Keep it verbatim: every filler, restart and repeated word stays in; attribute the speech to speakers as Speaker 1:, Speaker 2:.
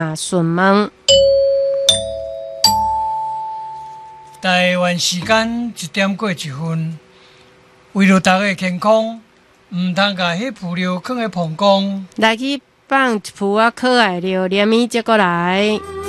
Speaker 1: 询问。
Speaker 2: 台湾时间一点过一分，为了大家健康，唔通甲迄副料放喺膀胱。
Speaker 1: 来去放一副啊可爱料，连米接过来。